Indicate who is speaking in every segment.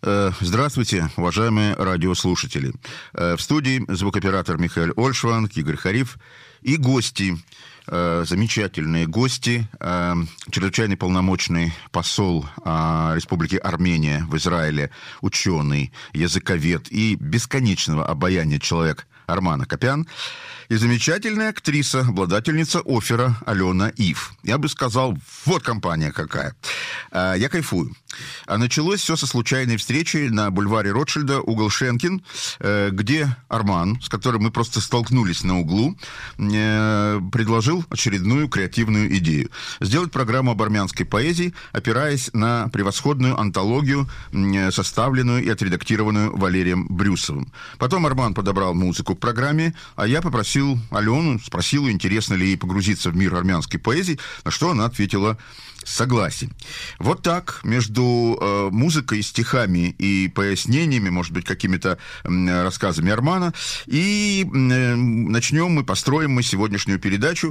Speaker 1: Здравствуйте, уважаемые радиослушатели. В студии звукооператор Михаил Ольшванг, Игорь Хариф и гости, замечательные гости, чрезвычайный полномочный посол Республики Армения в Израиле, ученый, языковед и бесконечного обаяния человек Арман Акопян, и замечательная актриса, обладательница Оффера Алена Ив. Я бы сказал, вот компания какая. Я кайфую. А началось все со случайной встречи на бульваре Ротшильда, угол Шенкин, где Арман, с которым мы просто столкнулись на углу, предложил очередную креативную идею. Сделать программу об армянской поэзии, опираясь на превосходную антологию, составленную и отредактированную Валерием Брюсовым. Потом Арман подобрал музыку к программе, а я попросил Алену, спросил, интересно ли ей погрузиться в мир армянской поэзии, на что она ответила согласие. Вот так, между музыкой, стихами и пояснениями, может быть, какими-то рассказами Армана, и построим мы сегодняшнюю передачу.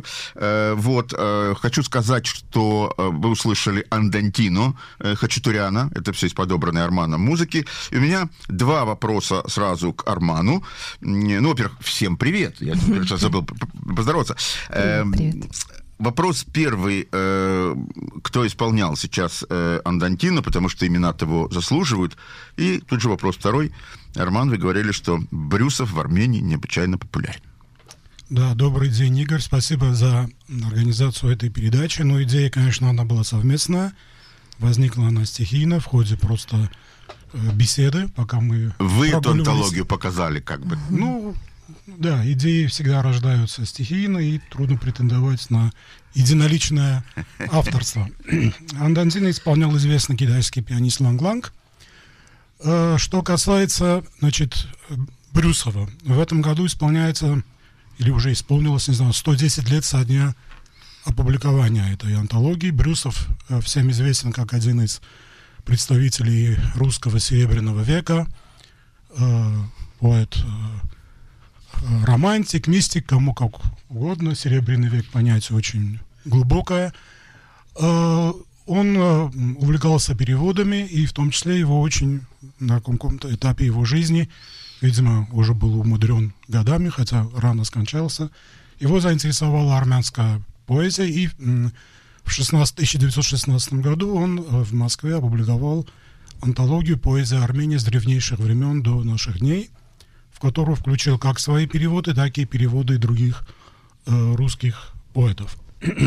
Speaker 1: Хочу сказать, что вы услышали Андантино Хачатуряна, это все из подобранной Арманом музыки. И у меня два вопроса сразу к Арману. Во-первых, всем привет. Я сейчас забыл поздороваться.
Speaker 2: Привет.
Speaker 1: Вопрос первый, кто исполнял сейчас Андантино, потому что имена того заслуживают. И тут же вопрос второй. Арман, вы говорили, что Брюсов в Армении необычайно популярен.
Speaker 3: Да, добрый день, Игорь. Спасибо за организацию этой передачи. Но идея, конечно, она была совместная. Возникла она стихийно, в ходе просто беседы, пока мы
Speaker 1: Вы эту антологию показали, как бы.
Speaker 3: Да, идеи всегда рождаются стихийно, и трудно претендовать на единоличное авторство. Андантино исполнял известный китайский пианист Ланг Ланг. Что касается, Брюсова, в этом году исполняется, или уже исполнилось, 110 лет со дня опубликования этой антологии. Брюсов всем известен как один из представителей русского серебряного века, поэт, романтик, мистик, кому как угодно. Серебряный век — понятие очень глубокое. Он увлекался переводами, и в том числе его очень на каком-то этапе его жизни, видимо, уже был умудрен годами, хотя рано скончался, его заинтересовала армянская поэзия, и в 1916 году он в Москве опубликовал антологию «Поэзия Армении с древнейших времен до наших дней», в которую включил как свои переводы, так и переводы других русских поэтов.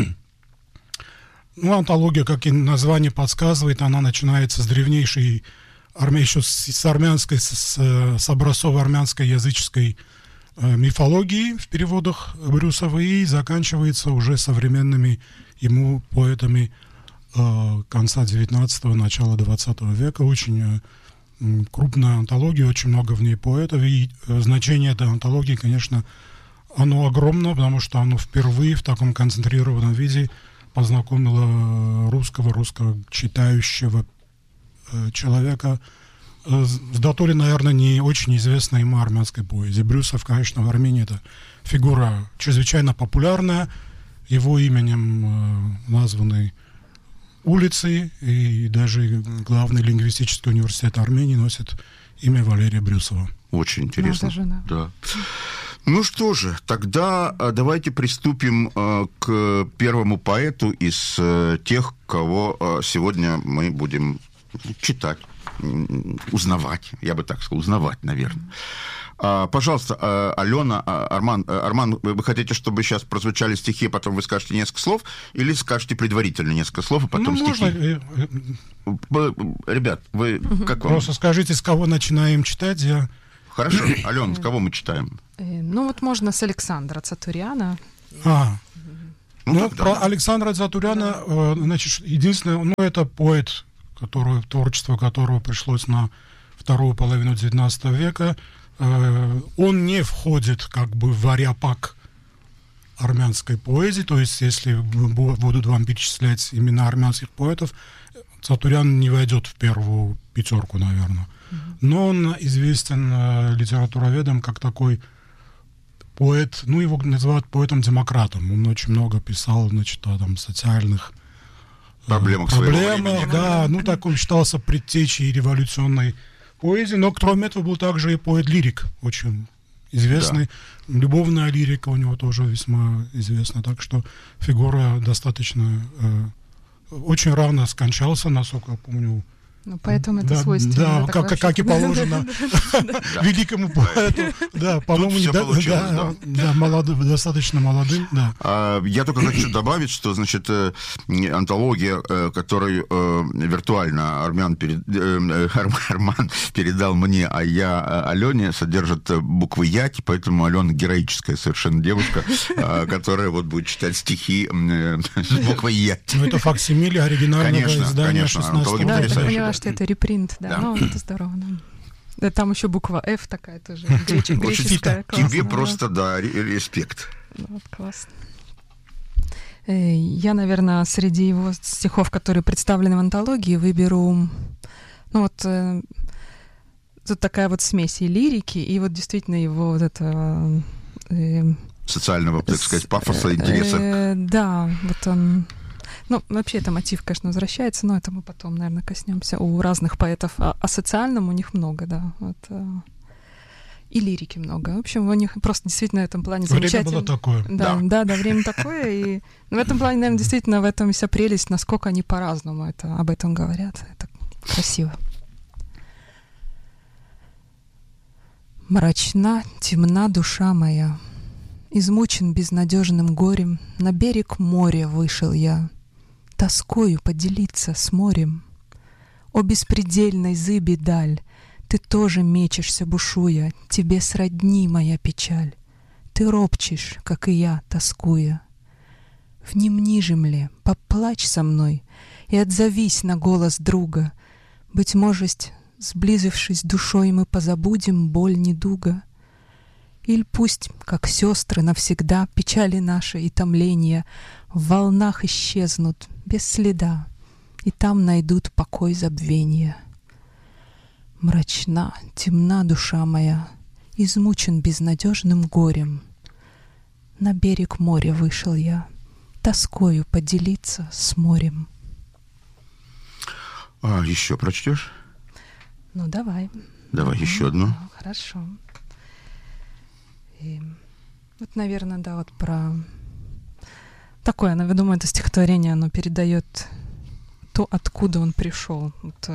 Speaker 3: Антология, как и название подсказывает, она начинается с древнейшей еще с армянской, с образцов армянской языческой мифологии в переводах Брюсова и заканчивается уже современными ему поэтами конца 19-го, начала 20 века. Очень крупная антология, очень много в ней поэтов, и значение этой антологии, конечно, оно огромно, потому что оно впервые в таком концентрированном виде познакомило русского читающего человека с дотой, наверное, не очень известной ему армянской поэзии. Брюсов, конечно, в Армении это фигура чрезвычайно популярная, его именем названы улицы, и даже главный лингвистический университет Армении носит имя Валерия Брюсова.
Speaker 1: Очень интересно. Да. Ну что же, тогда давайте приступим к первому поэту из тех, кого сегодня мы будем читать, узнавать, я бы так сказал, узнавать, наверное. Пожалуйста, Алена, Арман, вы хотите, чтобы сейчас прозвучали стихи, а потом вы скажете несколько слов, или скажете предварительно несколько слов, а потом стихи? Ребят, вы как вам?
Speaker 3: Просто скажите, с кого начинаем читать,
Speaker 1: Хорошо, Алена, с кого мы читаем?
Speaker 2: Можно с Александра Цатуряна.
Speaker 3: Про Александра Цатуряна, единственное, это поэт, творчество которого пришлось на вторую половину XIX века. Он не входит в ареопаг армянской поэзии, то есть если будут вам перечислять имена армянских поэтов, Цатурян не войдет в первую пятерку, наверное. Но он известен литературоведом как такой поэт, его называют поэтом-демократом. Он очень много писал, о социальных
Speaker 1: проблемах,
Speaker 3: да, он считался предтечей революционной поэзии, но кроме этого был также и поэт-лирик, очень известный. Да. Любовная лирика у него тоже весьма известна. Так что фигура достаточно... очень рано скончался, насколько я помню.
Speaker 2: Ну, поэтому это свойственно.
Speaker 3: Да, как и положено великому поэту. Да, по-моему, достаточно молодым.
Speaker 1: Я только хочу добавить, что, значит, антология, которую виртуально Арман передал мне, а я Алене, содержит буквы Яки, поэтому Алена героическая совершенно девушка, которая вот будет читать стихи с буквой Яки.
Speaker 3: Ну, это факсимиле оригинального издания 16
Speaker 2: года. Что это репринт, да. Ну, это здорово, да. Да, там еще буква F такая тоже, греческая.
Speaker 1: Тебе просто, да, респект.
Speaker 2: Вот, классно. Я, наверное, среди его стихов, которые представлены в антологии, выберу... Ну, вот тут такая вот смесь и лирики, и вот действительно его вот это...
Speaker 1: социального, так сказать, пафоса, интереса.
Speaker 2: Да, вот он... Ну, вообще, это мотив, конечно, возвращается, но это мы потом, наверное, коснемся. У разных поэтов о социальном у них много, да. Вот, и лирики много. В общем, у них просто действительно в этом плане замечательно.
Speaker 3: Время было такое.
Speaker 2: Да, время такое. И в этом плане, наверное, действительно в этом вся прелесть, насколько они по-разному об этом говорят. Это красиво. Мрачна, темна душа моя, измучен безнадежным горем, на берег моря вышел я, тоскою поделиться с морем. О беспредельной зыби даль, ты тоже мечешься, бушуя, тебе сродни моя печаль. Ты ропчешь, как и я, тоскуя. Внемни же мле, поплачь со мной и отзовись на голос друга. Быть может, сблизившись душой, мы позабудем боль недуга. Иль пусть, как сестры, навсегда печали наши и томления в волнах исчезнут без следа, и там найдут покой забвения. Мрачна, темна душа моя, измучен безнадежным горем. На берег моря вышел я, тоскою поделиться с морем.
Speaker 1: А еще прочтешь?
Speaker 2: Ну, давай.
Speaker 1: Давай еще одну.
Speaker 2: Хорошо. И вот, наверное, да, вот про... Такое, я думаю, это стихотворение, оно передает то, откуда он пришел. Вот,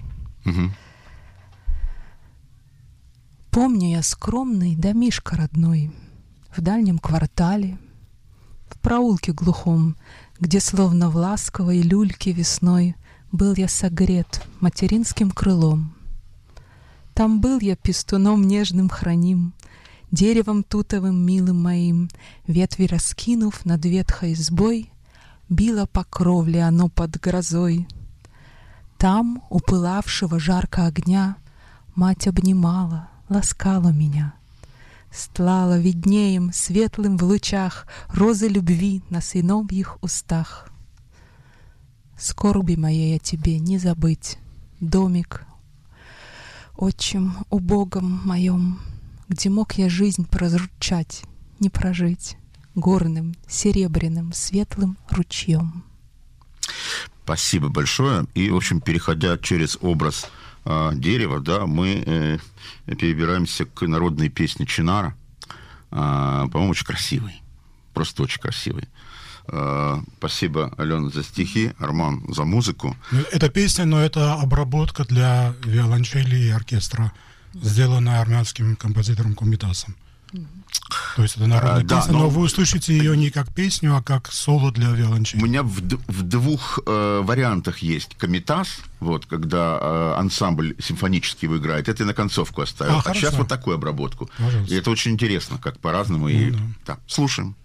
Speaker 2: Помню я скромный домишко родной в дальнем квартале, в проулке глухом, где словно в ласковой люльке весной был я согрет материнским крылом. Там был я пестуном нежным храним, деревом тутовым милым моим, ветви раскинув над ветхой избой, било по кровле оно под грозой. Там, у пылавшего жарко огня, мать обнимала, ласкала меня. Стлала виднеем, светлым в лучах, розы любви на сыновьих устах. Скорби моей о тебе не забыть, домик, отчим убогом моем, где мог я жизнь прозрачать, не прожить, горным, серебряным, светлым ручьем.
Speaker 1: Спасибо большое. И, в общем, переходя через образ дерева, да, мы перебираемся к народной песне Чинара. По-моему, очень красивый. Просто очень красивый. Спасибо, Алена, за стихи, Арман за музыку.
Speaker 3: Это песня, но это обработка для виолончели и оркестра, сделанная армянским композитором Комитасом. То есть это народная песня, но вы услышите ее не как песню, а как соло для виолончели.
Speaker 1: У меня в двух вариантах есть Комитас, вот, когда ансамбль симфонический его играет. Это я на концовку оставил. А сейчас вот такую обработку. Пожалуйста. И это очень интересно, как по-разному. Да. Слушаем.